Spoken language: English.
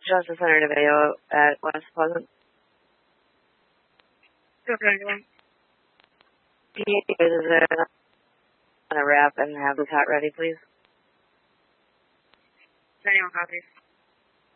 Justice Center DeVeo at West Pleasant. Okay. Can you use it on a wrap and have the tot ready, please? 91 copies.